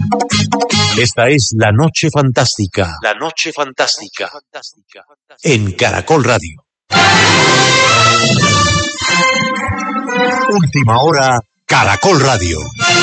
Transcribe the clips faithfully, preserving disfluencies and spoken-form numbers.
Esta es La Noche Fantástica. La Noche Fantástica. En Caracol Radio. Última hora, Caracol Radio.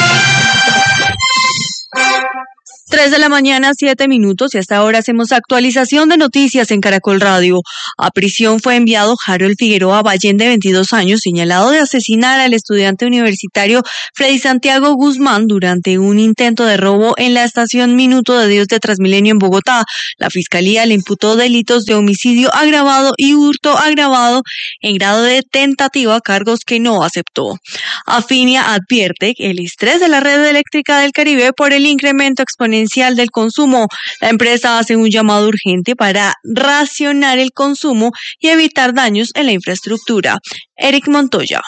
Tres de la mañana, siete minutos, y hasta ahora hacemos actualización de noticias en Caracol Radio. A prisión fue enviado Harold Figueroa Ballén, de veintidós años, señalado de asesinar al estudiante universitario Freddy Santiago Guzmán durante un intento de robo en la estación Minuto de Dios de Transmilenio en Bogotá. La fiscalía le imputó delitos de homicidio agravado y hurto agravado en grado de tentativa, cargos que no aceptó. Afinia advierte el estrés de la red eléctrica del Caribe por el incremento exponencial del consumo. La empresa hace un llamado urgente para racionar el consumo y evitar daños en la infraestructura. Eric Montoya.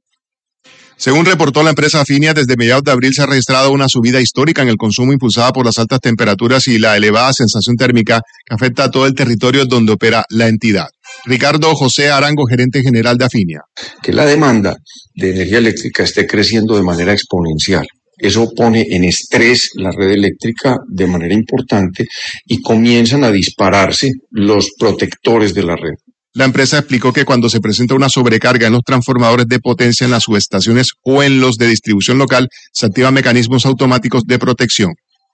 Según reportó la empresa Afinia, desde mediados de abril se ha registrado una subida histórica en el consumo impulsada por las altas temperaturas y la elevada sensación térmica que afecta a todo el territorio donde opera la entidad. Ricardo José Arango, gerente general de Afinia. Que la demanda de energía eléctrica esté creciendo de manera exponencial. Eso pone en estrés la red eléctrica de manera importante y comienzan a dispararse los protectores de la red. La empresa explicó que cuando se presenta una sobrecarga en los transformadores de potencia en las subestaciones o en los de distribución local, se activan mecanismos automáticos de protección.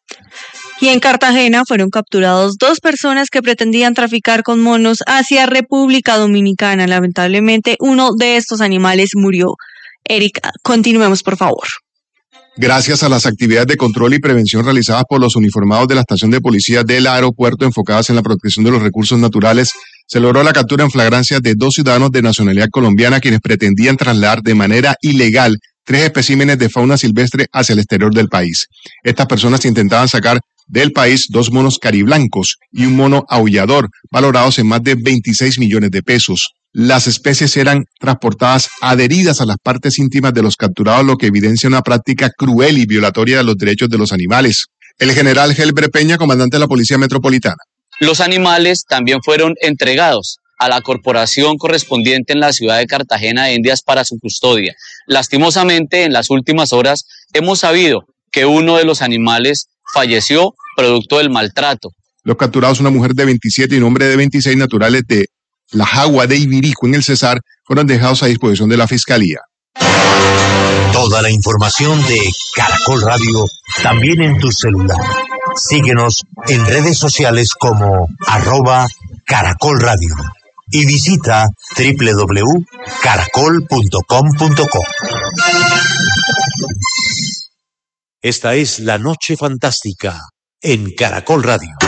Y en Cartagena fueron capturados dos personas que pretendían traficar con monos hacia República Dominicana. Lamentablemente, uno de estos animales murió. Eric, continuemos, por favor. Gracias a las actividades de control y prevención realizadas por los uniformados de la estación de policía del aeropuerto enfocadas en la protección de los recursos naturales, se logró la captura en flagrancia de dos ciudadanos de nacionalidad colombiana quienes pretendían trasladar de manera ilegal tres especímenes de fauna silvestre hacia el exterior del país. Estas personas intentaban sacar del país dos monos cariblancos y un mono aullador, valorados en más de veintiséis millones de pesos. Las especies eran transportadas adheridas a las partes íntimas de los capturados, lo que evidencia una práctica cruel y violatoria de los derechos de los animales. El general Helber Peña, comandante de la Policía Metropolitana. Los animales también fueron entregados a la corporación correspondiente en la ciudad de Cartagena de Indias para su custodia. Lastimosamente, en las últimas horas hemos sabido que uno de los animales falleció producto del maltrato. Los capturados, una mujer de veintisiete y un hombre de veintiséis, naturales de La Jagua de Ibirico en el Cesar, fueron dejados a disposición de la Fiscalía. Toda la información de Caracol Radio también en tu celular. Síguenos en redes sociales como arroba Caracol Radio y visita doble u doble u doble u punto caracol punto com punto co. Esta es La Noche Fantástica en Caracol Radio.